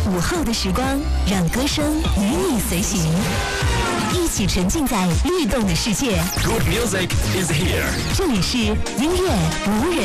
午后的时光，让歌声与你随行，一起沉浸在律动的世界。 Good music is here。 这里是音乐无人